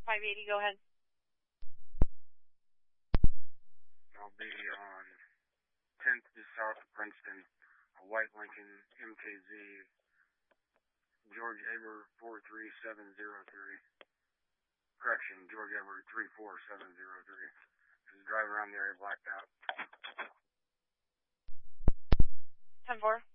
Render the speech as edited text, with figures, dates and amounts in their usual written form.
580, go ahead. I'll be on 10th just south of Princeton, a white Lincoln MKZ, George Aber 43703. Correction, George Aber 34703. Just driving around the area blacked out. 10-4.